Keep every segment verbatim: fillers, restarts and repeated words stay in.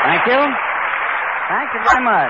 Thank you. Thank you very much.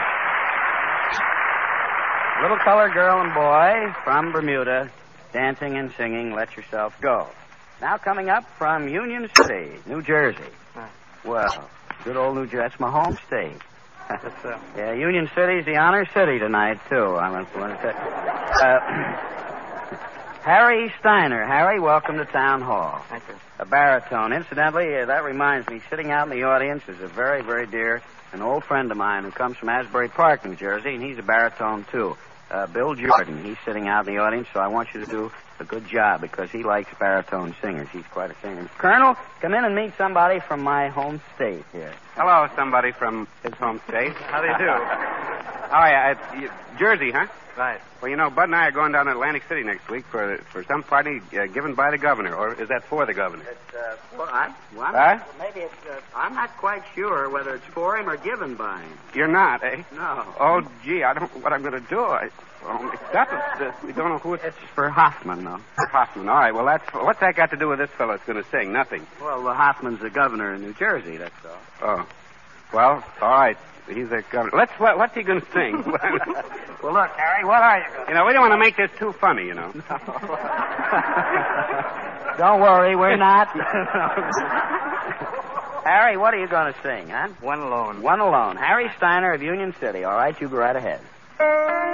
Little colored girl and boy from Bermuda, dancing and singing, Let Yourself Go. Now coming up from Union City, New Jersey. Well, good old New Jersey. That's my home state. uh... Yeah, Union City's the honor city tonight, too. I'm going to say. Uh, Harry Steiner. Harry, welcome to Town Hall. Thank you. A baritone. Incidentally, uh, that reminds me, sitting out in the audience is a very, very dear, an old friend of mine who comes from Asbury Park, New Jersey, and he's a baritone, too. Uh, Bill Jordan. He's sitting out in the audience, so I want you to do a good job because he likes baritone singers. He's quite a singer. Colonel, come in and meet somebody from my home state here. Hello, somebody from his home state. How do you do? Oh, yeah, it's, you, Jersey, huh? Right. Well, you know, Bud and I are going down to Atlantic City next week for for some party uh, given by the governor, or is that for the governor? It's, uh, well, I, well, I'm Huh? not- maybe it's, uh, I'm not quite sure whether it's for him or given by him. You're not, eh? No. Oh, gee, I don't know what I'm going to do. I, well, except it's, uh, we don't know who it's It's for Hoffman, though. Hoffman. All right, well, that's what's that got to do with this fellow that's going to sing? Nothing. Well, uh, Hoffman's the governor in New Jersey, that's all. Oh. Well, all right. He's a governor. Let's, what, what's he going to sing? Well, look, Harry, what are you going You know, we don't want to make this too funny, you know. Don't worry, we're not. Harry, what are you going to sing, huh? One alone. One alone. Harry Steiner of Union City. All right, you go right ahead.